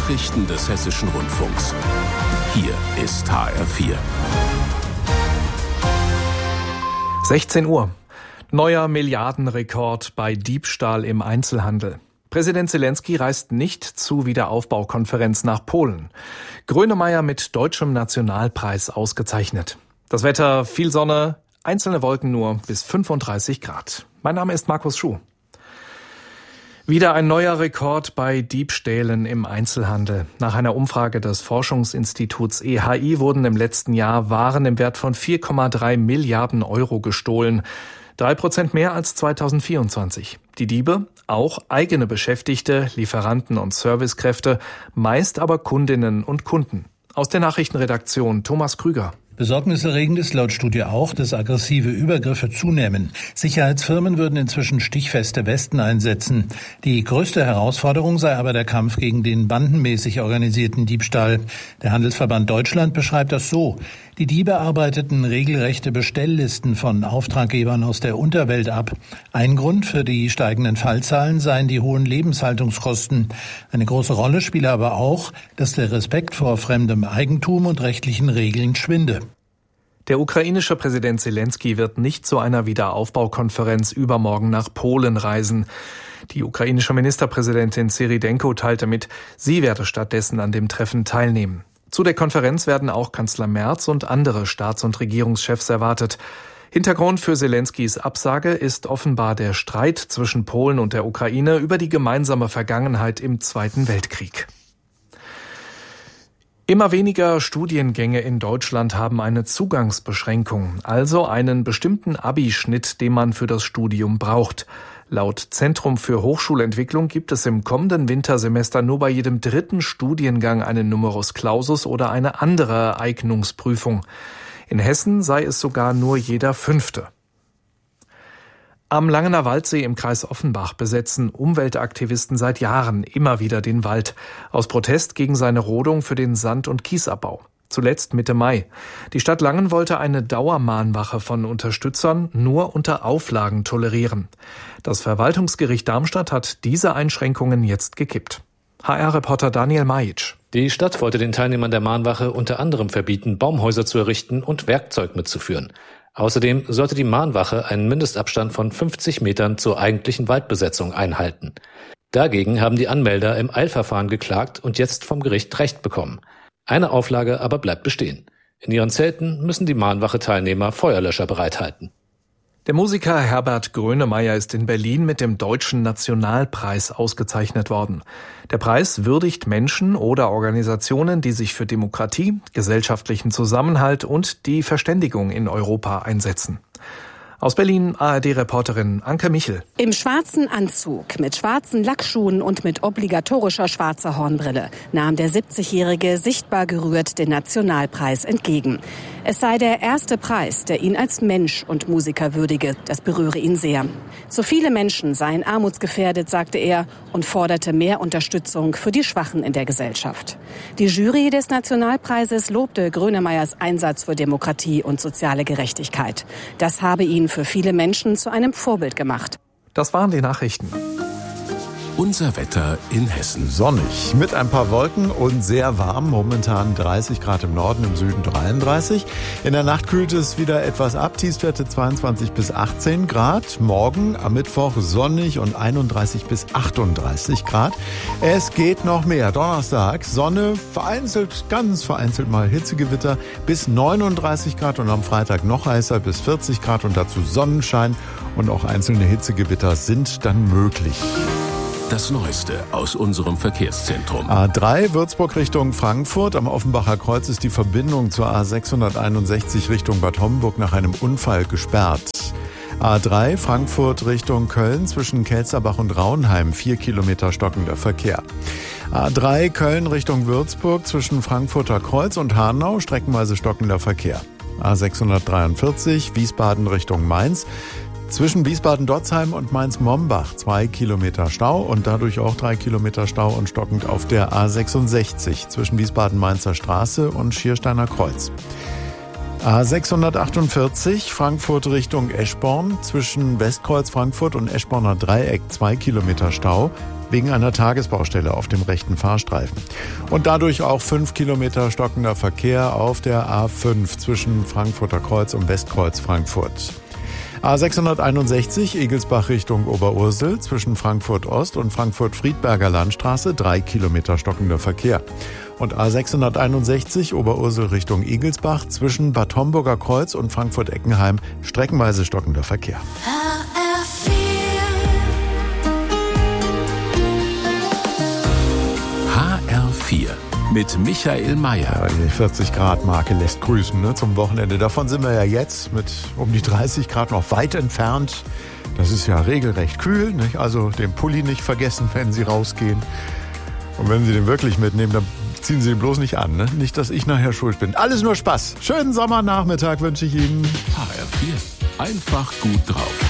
Nachrichten des Hessischen Rundfunks. Hier ist HR4. 16 Uhr. Neuer Milliardenrekord bei Diebstahl im Einzelhandel. Präsident Zelensky reist nicht zur Wiederaufbaukonferenz nach Polen. Grönemeyer mit Deutschem Nationalpreis ausgezeichnet. Das Wetter, viel Sonne, einzelne Wolken nur bis 35 Grad. Mein Name ist Markus Schuh. Wieder ein neuer Rekord bei Diebstählen im Einzelhandel. Nach einer Umfrage des Forschungsinstituts EHI wurden im letzten Jahr Waren im Wert von 4,3 Milliarden Euro gestohlen. 3% mehr als 2024. Die Diebe, auch eigene Beschäftigte, Lieferanten und Servicekräfte, meist aber Kundinnen und Kunden. Aus der Nachrichtenredaktion Thomas Krüger. Besorgniserregend ist laut Studie auch, dass aggressive Übergriffe zunehmen. Sicherheitsfirmen würden inzwischen stichfeste Westen einsetzen. Die größte Herausforderung sei aber der Kampf gegen den bandenmäßig organisierten Diebstahl. Der Handelsverband Deutschland beschreibt das so: Die Diebe arbeiteten regelrechte Bestelllisten von Auftraggebern aus der Unterwelt ab. Ein Grund für die steigenden Fallzahlen seien die hohen Lebenshaltungskosten. Eine große Rolle spiele aber auch, dass der Respekt vor fremdem Eigentum und rechtlichen Regeln schwinde. Der ukrainische Präsident Zelensky wird nicht zu einer Wiederaufbaukonferenz übermorgen nach Polen reisen. Die ukrainische Ministerpräsidentin Syridenko teilte mit, sie werde stattdessen an dem Treffen teilnehmen. Zu der Konferenz werden auch Kanzler Merz und andere Staats- und Regierungschefs erwartet. Hintergrund für Zelenskys Absage ist offenbar der Streit zwischen Polen und der Ukraine über die gemeinsame Vergangenheit im Zweiten Weltkrieg. Immer weniger Studiengänge in Deutschland haben eine Zugangsbeschränkung, also einen bestimmten Abi-Schnitt, den man für das Studium braucht. Laut Zentrum für Hochschulentwicklung gibt es im kommenden Wintersemester nur bei jedem dritten Studiengang einen Numerus Clausus oder eine andere Eignungsprüfung. In Hessen sei es sogar nur jeder fünfte. Am Langener Waldsee im Kreis Offenbach besetzen Umweltaktivisten seit Jahren immer wieder den Wald, aus Protest gegen seine Rodung für den Sand- und Kiesabbau. Zuletzt Mitte Mai. Die Stadt Langen wollte eine Dauermahnwache von Unterstützern nur unter Auflagen tolerieren. Das Verwaltungsgericht Darmstadt hat diese Einschränkungen jetzt gekippt. HR-Reporter Daniel Majic. Die Stadt wollte den Teilnehmern der Mahnwache unter anderem verbieten, Baumhäuser zu errichten und Werkzeug mitzuführen. Außerdem sollte die Mahnwache einen Mindestabstand von 50 Metern zur eigentlichen Waldbesetzung einhalten. Dagegen haben die Anmelder im Eilverfahren geklagt und jetzt vom Gericht Recht bekommen. Eine Auflage aber bleibt bestehen. In ihren Zelten müssen die Mahnwache-Teilnehmer Feuerlöscher bereithalten. Der Musiker Herbert Grönemeyer ist in Berlin mit dem Deutschen Nationalpreis ausgezeichnet worden. Der Preis würdigt Menschen oder Organisationen, die sich für Demokratie, gesellschaftlichen Zusammenhalt und die Verständigung in Europa einsetzen. Aus Berlin ARD-Reporterin Anke Michel. Im schwarzen Anzug, mit schwarzen Lackschuhen und mit obligatorischer schwarzer Hornbrille nahm der 70-Jährige sichtbar gerührt den Nationalpreis entgegen. Es sei der erste Preis, der ihn als Mensch und Musiker würdige. Das berühre ihn sehr. So viele Menschen seien armutsgefährdet, sagte er, und forderte mehr Unterstützung für die Schwachen in der Gesellschaft. Die Jury des Nationalpreises lobte Grönemeyers Einsatz für Demokratie und soziale Gerechtigkeit. Das habe ihn für viele Menschen zu einem Vorbild gemacht. Das waren die Nachrichten. Unser Wetter in Hessen. Sonnig, mit ein paar Wolken und sehr warm. Momentan 30 Grad im Norden, im Süden 33. In der Nacht kühlt es wieder etwas ab. Tiefstwerte 22 bis 18 Grad. Morgen am Mittwoch sonnig und 31 bis 38 Grad. Es geht noch mehr. Donnerstag Sonne, vereinzelt, ganz vereinzelt mal Hitzegewitter bis 39 Grad. Und am Freitag noch heißer bis 40 Grad und dazu Sonnenschein. Und auch einzelne Hitzegewitter sind dann möglich. Das Neueste aus unserem Verkehrszentrum. A3 Würzburg Richtung Frankfurt. Am Offenbacher Kreuz ist die Verbindung zur A661 Richtung Bad Homburg nach einem Unfall gesperrt. A3 Frankfurt Richtung Köln zwischen Kelsterbach und Raunheim 4 Kilometer stockender Verkehr. A3 Köln Richtung Würzburg zwischen Frankfurter Kreuz und Hanau streckenweise stockender Verkehr. A643 Wiesbaden Richtung Mainz. Zwischen Wiesbaden-Dotzheim und Mainz-Mombach 2 Kilometer Stau und dadurch auch 3 Kilometer Stau und stockend auf der A66 zwischen Wiesbaden-Mainzer Straße und Schiersteiner Kreuz. A648 Frankfurt Richtung Eschborn zwischen Westkreuz Frankfurt und Eschborner Dreieck 2 Kilometer Stau. wegen einer Tagesbaustelle auf dem rechten Fahrstreifen. Und dadurch auch 5 Kilometer stockender Verkehr auf der A5 zwischen Frankfurter Kreuz und Westkreuz Frankfurt. A661 Egelsbach Richtung Oberursel zwischen Frankfurt Ost und Frankfurt-Friedberger Landstraße 3 Kilometer stockender Verkehr. Und A661 Oberursel Richtung Egelsbach zwischen Bad Homburger Kreuz und Frankfurt-Eckenheim streckenweise stockender Verkehr. HR4 mit Michael Mayer. Ja, die 40-Grad-Marke lässt grüßen, ne, zum Wochenende. Davon sind wir ja jetzt mit um die 30 Grad noch weit entfernt. Das ist ja regelrecht kühl, nicht? Also den Pulli nicht vergessen, wenn Sie rausgehen. Und wenn Sie den wirklich mitnehmen, dann ziehen Sie ihn bloß nicht an. Ne? Nicht, dass ich nachher schuld bin. Alles nur Spaß. Schönen Sommernachmittag wünsche ich Ihnen. HR4. Einfach gut drauf.